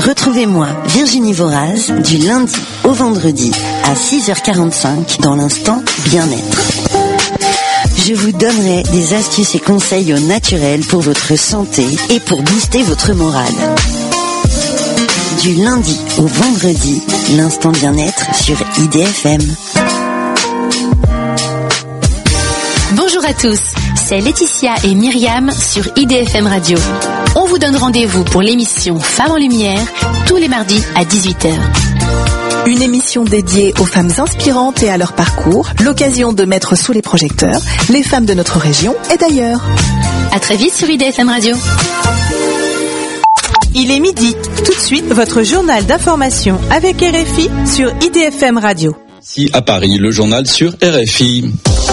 Retrouvez-moi, Virginie Voraz, du lundi au vendredi à 6h45 dans l'instant Bien-être. Je vous donnerai des astuces et conseils au naturel pour votre santé et pour booster votre morale. Du lundi au vendredi, l'instant Bien-être sur IDFM. Bonjour à tous, c'est Laetitia et Myriam sur IDFM Radio. On vous donne rendez-vous pour l'émission Femmes en Lumière tous les mardis à 18h. Une émission dédiée aux femmes inspirantes et à leur parcours, l'occasion de mettre sous les projecteurs les femmes de notre région et d'ailleurs. À très vite sur IDFM Radio. Il est midi. Tout de suite, votre journal d'information avec RFI sur IDFM Radio. Ici à Paris, le journal sur RFI.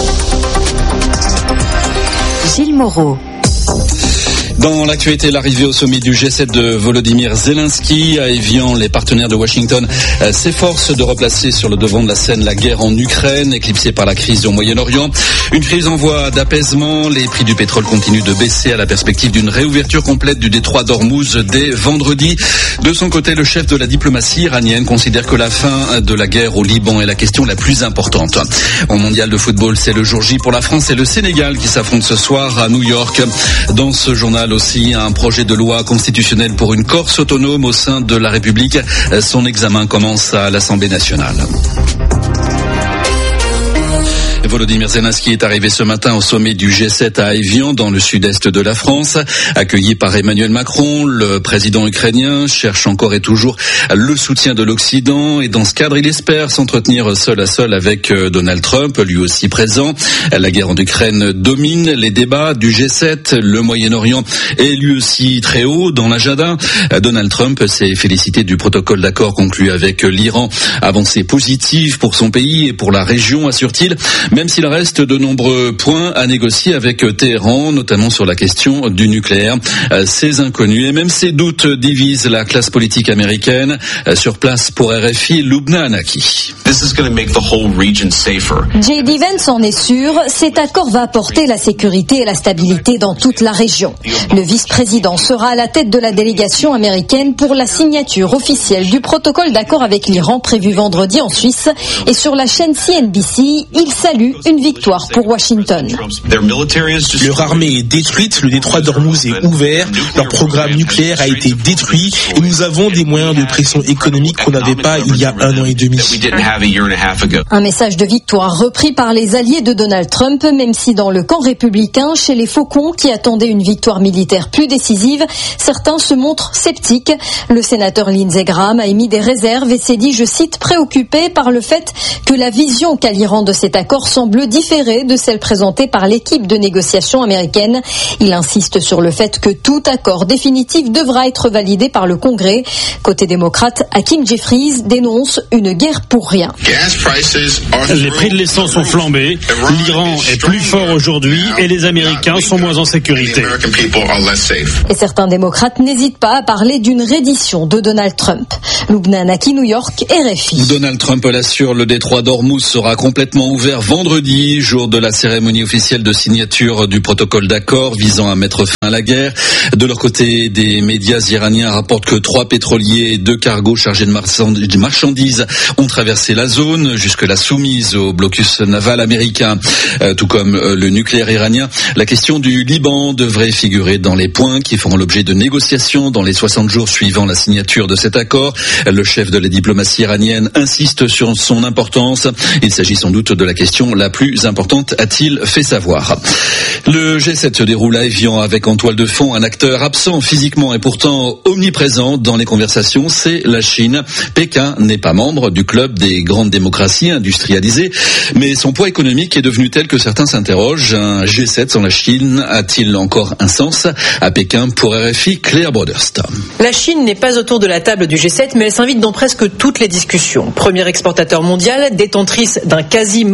Gilles Moreau. Dans l'actualité, l'arrivée au sommet du G7 de Volodymyr Zelensky à Évian, les partenaires de Washington s'efforcent de replacer sur le devant de la scène la guerre en Ukraine, éclipsée par la crise au Moyen-Orient. Une crise en voie d'apaisement. Les prix du pétrole continuent de baisser à la perspective d'une réouverture complète du détroit d'Ormuz dès vendredi. De son côté, le chef de la diplomatie iranienne considère que la fin de la guerre au Liban est la question la plus importante. Au mondial de football, c'est le jour J pour la France et le Sénégal qui s'affrontent ce soir à New York. Dans ce journal aussi, un projet de loi constitutionnelle pour une Corse autonome au sein de la République. Son examen commence à l'Assemblée nationale. Volodymyr Zelensky est arrivé ce matin au sommet du G7 à Évian, dans le sud-est de la France. Accueilli par Emmanuel Macron, le président ukrainien cherche encore et toujours le soutien de l'Occident. Et dans ce cadre, il espère s'entretenir seul à seul avec Donald Trump, lui aussi présent. La guerre en Ukraine domine les débats du G7. Le Moyen-Orient est lui aussi très haut dans l'agenda. Donald Trump s'est félicité du protocole d'accord conclu avec l'Iran. Avancée positive pour son pays et pour la région, assure-t-il. Même s'il reste de nombreux points à négocier avec Téhéran, notamment sur la question du nucléaire. Ces inconnus et même ces doutes divisent la classe politique américaine. Sur place pour RFI, Lubna Anaki. J.D. Vance en est sûr, cet accord va apporter la sécurité et la stabilité dans toute la région. Le vice-président sera à la tête de la délégation américaine pour la signature officielle du protocole d'accord avec l'Iran prévu vendredi en Suisse. Et sur la chaîne CNBC, il salue une victoire pour Washington. Leur armée est détruite, le détroit d'Ormuz est ouvert, leur programme nucléaire a été détruit et nous avons des moyens de pression économique qu'on n'avait pas il y a 1 an et demi. Un message de victoire repris par les alliés de Donald Trump, même si dans le camp républicain, chez les faucons qui attendaient une victoire militaire plus décisive, certains se montrent sceptiques. Le sénateur Lindsey Graham a émis des réserves et s'est dit, je cite, préoccupé par le fait que la vision qu'a l'Iran de cet accord semble différer de celle présentée par l'équipe de négociation américaine. Il insiste sur le fait que tout accord définitif devra être validé par le Congrès. Côté démocrate, Hakeem Jeffries dénonce une guerre pour rien. Les prix de l'essence ont flambé, l'Iran est plus fort aujourd'hui et les Américains sont moins en sécurité. Et certains démocrates n'hésitent pas à parler d'une reddition de Donald Trump. Lubna Anaki, New York, RFI. Donald Trump l'assure, le détroit d'Ormuz sera complètement ouvert vendredi, jour de la cérémonie officielle de signature du protocole d'accord visant à mettre fin à la guerre. De leur côté, des médias iraniens rapportent que 3 pétroliers et 2 cargos chargés de marchandises ont traversé la zone, jusque-là soumise au blocus naval américain. Tout comme le nucléaire iranien, la question du Liban devrait figurer dans les points qui feront l'objet de négociations dans les 60 jours suivant la signature de cet accord. Le chef de la diplomatie iranienne insiste sur son importance. Il s'agit sans doute de la question la plus importante, a-t-il fait savoir. Le G7 se déroule à Évian avec en toile de fond un acteur absent physiquement et pourtant omniprésent dans les conversations, c'est la Chine. Pékin n'est pas membre du club des grandes démocraties industrialisées, mais son poids économique est devenu tel que certains s'interrogent. Un G7 sans la Chine a-t-il encore un sens? À Pékin, pour RFI, Claire Broderst. La Chine n'est pas autour de la table du G7, mais elle s'invite dans presque toutes les discussions. Premier exportateur mondial, détentrice d'un quasi-monopole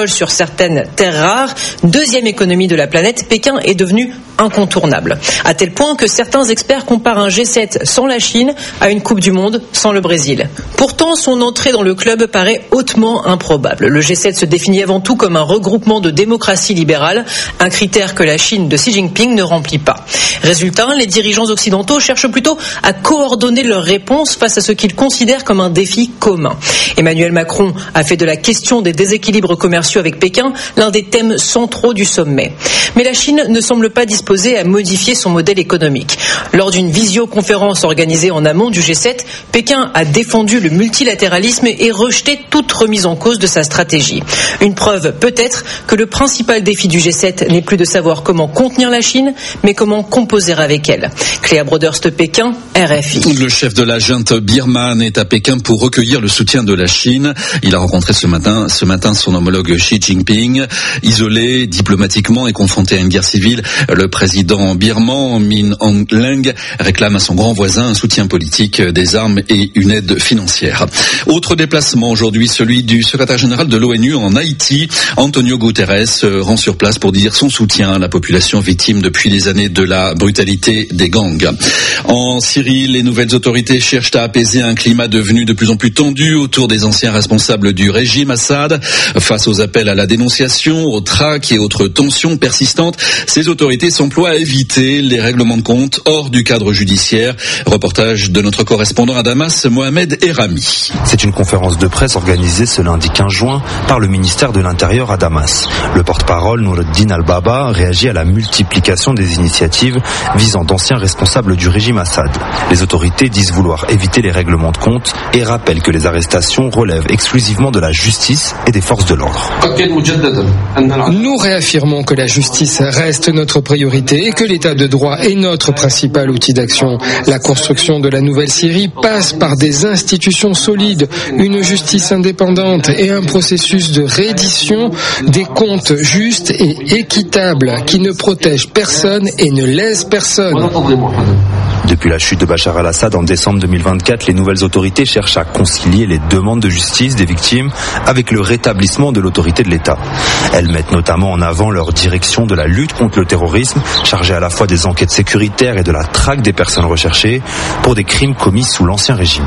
monopole sur certaines terres rares, deuxième économie de la planète, Pékin est devenu incontournable. À tel point que certains experts comparent un G7 sans la Chine à une Coupe du Monde sans le Brésil. Pourtant, son entrée dans le club paraît hautement improbable. Le G7 se définit avant tout comme un regroupement de démocraties libérales, un critère que la Chine de Xi Jinping ne remplit pas. Résultat, les dirigeants occidentaux cherchent plutôt à coordonner leurs réponses face à ce qu'ils considèrent comme un défi commun. Emmanuel Macron a fait de la question des déséquilibres commerciaux avec Pékin l'un des thèmes centraux du sommet. Mais la Chine ne semble pas disposée à modifier son modèle économique. Lors d'une visioconférence organisée en amont du G7, Pékin a défendu le multilatéralisme et rejeté toute remise en cause de sa stratégie. Une preuve peut-être que le principal défi du G7 n'est plus de savoir comment contenir la Chine, mais comment composer avec elle. Cléa Broderst, Pékin, RFI. Le chef de la junte birmane est à Pékin pour recueillir le soutien de la Chine. Il a rencontré ce matin son homologue Xi Jinping. Isolé diplomatiquement et confronté à une guerre civile, le président birman Min Aung Hlaing réclame à son grand voisin un soutien politique, des armes et une aide financière. Autre déplacement aujourd'hui, celui du secrétaire général de l'ONU en Haïti. Antonio Guterres rend sur place pour dire son soutien à la population victime depuis les années de la brutalité des gangs. En Syrie, les nouvelles autorités cherchent à apaiser un climat devenu de plus en plus tendu autour des anciens responsables du régime Assad. Face aux appels à la dénonciation, aux traques et autres tensions persistantes, ces autorités s'emploient à éviter les règlements de compte hors du cadre judiciaire. Reportage de notre correspondant à Damas, Mohamed Erami. C'est une conférence de presse organisée ce lundi 15 juin par le ministère de l'Intérieur à Damas. Le porte-parole Noureddin Al-Baba réagit à la multiplication des initiatives visant d'anciens responsables du régime Assad. Les autorités disent vouloir éviter les règlements de compte et rappellent que les arrestations relèvent exclusivement de la justice et des forces de l'ordre. Nous réaffirmons que la justice reste notre priorité et que l'état de droit est notre principal outil d'action. La construction de la nouvelle Syrie passe par des institutions solides, une justice indépendante et un processus de reddition des comptes justes et équitables qui ne protège personne et ne lèse personne. Depuis la chute de Bachar al-Assad en décembre 2024, les nouvelles autorités cherchent à concilier les demandes de justice des victimes avec le rétablissement de l'autorité de l'État. Elles mettent notamment en avant leur direction de la lutte contre le terrorisme, chargée à la fois des enquêtes sécuritaires et de la traque des personnes recherchées pour des crimes commis sous l'ancien régime.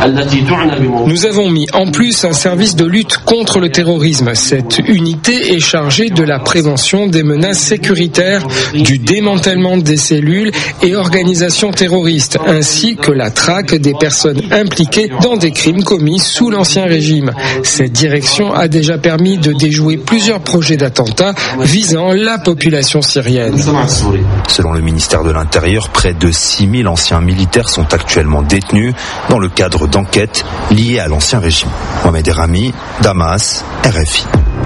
Nous avons mis en plus un service de lutte contre le terrorisme. Cette unité est chargée de la prévention des menaces sécuritaires, du démantèlement des cellules et organisations terroristes, ainsi que la traque des personnes impliquées dans des crimes commis sous l'ancien régime. Cette direction a déjà permis de déjouer plusieurs projets d'attentats visant la population syrienne. Selon le ministère de l'Intérieur, près de 6000 anciens militaires sont actuellement détenus dans le cadre d'enquêtes liées à l'ancien régime. Mohamed Erami, Damas, RFI.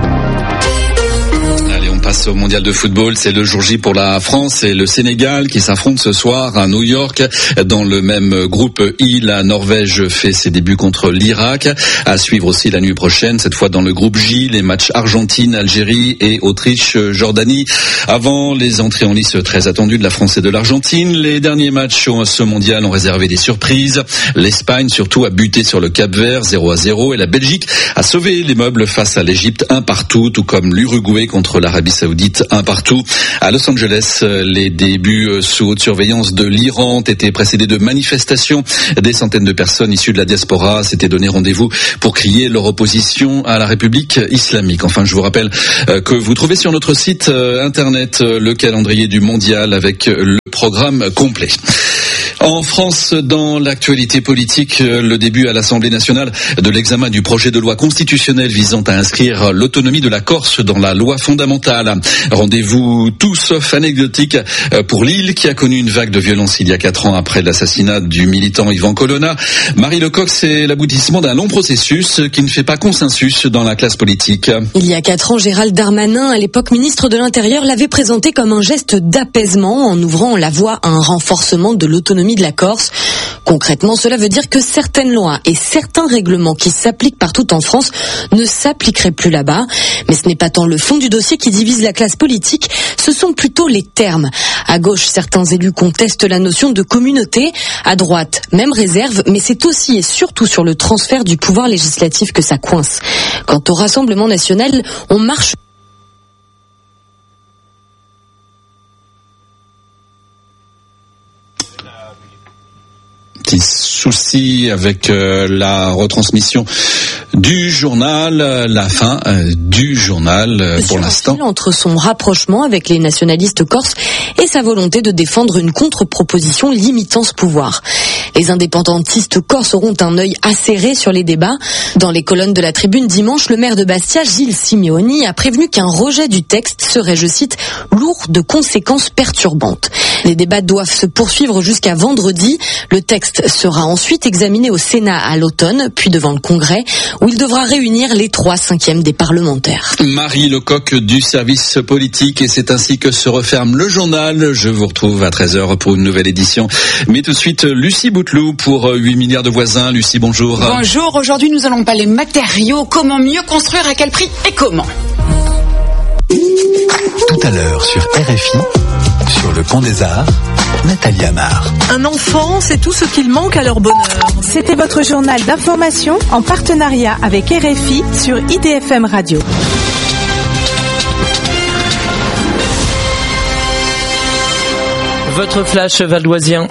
On passe au mondial de football. C'est le jour J pour la France et le Sénégal qui s'affrontent ce soir à New York. Dans le même groupe I, la Norvège fait ses débuts contre l'Irak. À suivre aussi la nuit prochaine, cette fois dans le groupe J, les matchs Argentine, Algérie et Autriche, Jordanie. Avant les entrées en lice très attendues de la France et de l'Argentine, les derniers matchs sur ce mondial ont réservé des surprises. L'Espagne surtout a buté sur le Cap-Vert 0-0 et la Belgique a sauvé les meubles face à l'Égypte 1-1, tout comme l'Uruguay contre l'Arabie Saoudite 1-1. À Los Angeles, les débuts sous haute surveillance de l'Iran ont été précédés de manifestations. Des centaines de personnes issues de la diaspora s'étaient donné rendez-vous pour crier leur opposition à la République islamique. Enfin, je vous rappelle que vous trouvez sur notre site internet le calendrier du mondial avec le programme complet. En France, dans l'actualité politique, le début à l'Assemblée nationale de l'examen du projet de loi constitutionnelle visant à inscrire l'autonomie de la Corse dans la loi fondamentale. Rendez-vous tout sauf anecdotique pour l'île qui a connu une vague de violence il y a 4 ans après l'assassinat du militant Yvan Colonna. Marie Lecoq, c'est l'aboutissement d'un long processus qui ne fait pas consensus dans la classe politique. Il y a 4 ans, Gérald Darmanin, à l'époque ministre de l'Intérieur, l'avait présenté comme un geste d'apaisement en ouvrant la voie à un renforcement de l'autonomie de la Corse. Concrètement, cela veut dire que certaines lois et certains règlements qui s'appliquent partout en France ne s'appliqueraient plus là-bas. Mais ce n'est pas tant le fond du dossier qui divise la classe politique, ce sont plutôt les termes. À gauche, certains élus contestent la notion de communauté. À droite, même réserve, mais c'est aussi et surtout sur le transfert du pouvoir législatif que ça coince. Quant au Rassemblement national, on marche. Petit souci avec la retransmission du journal, la fin du journal pour l'instant. Entre son rapprochement avec les nationalistes corses et sa volonté de défendre une contre-proposition limitant ce pouvoir. Les indépendantistes corses auront un œil acéré sur les débats. Dans les colonnes de la Tribune dimanche, le maire de Bastia, Gilles Simeoni, a prévenu qu'un rejet du texte serait, je cite, lourd de conséquences perturbantes. Les débats doivent se poursuivre jusqu'à vendredi. Le texte sera ensuite examiné au Sénat à l'automne, puis devant le Congrès, où il devra réunir les 3/5 des parlementaires. Marie Lecoq du service politique, et c'est ainsi que se referme le journal. Je vous retrouve à 13h pour une nouvelle édition. Mais tout de suite, Lucie Bouteloup pour 8 milliards de voisins. Lucie, bonjour. Bonjour, aujourd'hui nous allons parler matériaux, comment mieux construire, à quel prix et comment. Tout à l'heure sur RFI, sur le Pont des Arts, Nathalie Amar. Un enfant, c'est tout ce qu'il manque à leur bonheur. C'était votre journal d'information en partenariat avec RFI sur IDFM Radio. Votre flash valdoisien.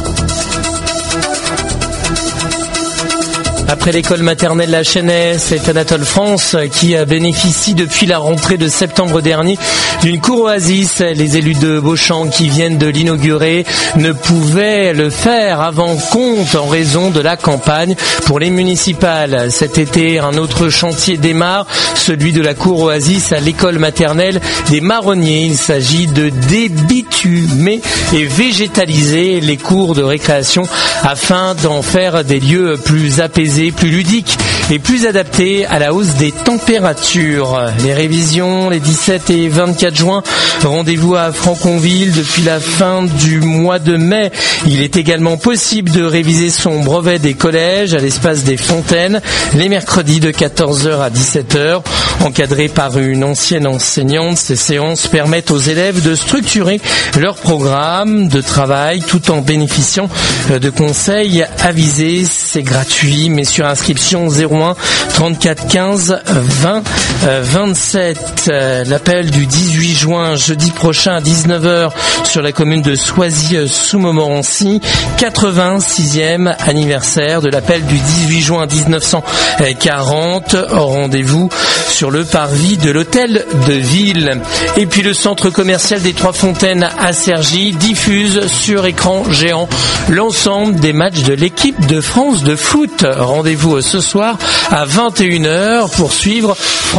Après l'école maternelle La Chênaie, c'est Anatole France qui bénéficie depuis la rentrée de septembre dernier d'une cour oasis. Les élus de Beauchamp qui viennent de l'inaugurer ne pouvaient le faire avant compte en raison de la campagne pour les municipales. Cet été, un autre chantier démarre, celui de la cour oasis à l'école maternelle des Marronniers. Il s'agit de débitumer et végétaliser les cours de récréation afin d'en faire des lieux plus apaisés, plus ludique et plus adapté à la hausse des températures. Les révisions les 17 et 24 juin, rendez-vous à Franconville depuis la fin du mois de mai. Il est également possible de réviser son brevet des collèges à l'espace des Fontaines les mercredis de 14h à 17h. Encadrées par une ancienne enseignante, ces séances permettent aux élèves de structurer leur programme de travail tout en bénéficiant de conseils avisés. C'est gratuit, mais sur inscription 01 34 15 20 27. L'appel du 18 juin, jeudi prochain à 19h sur la commune de Soisy-sous-Montmorency, 86e anniversaire de l'appel du 18 juin 1940. Rendez-vous sur le parvis de l'hôtel de ville. Et puis le centre commercial des Trois Fontaines à Cergy diffuse sur écran géant l'ensemble des matchs de l'équipe de France de foot. Rendez-vous ce soir à 21h pour suivre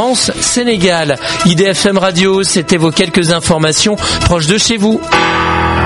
France-Sénégal. IDFM Radio, c'était vos quelques informations proches de chez vous.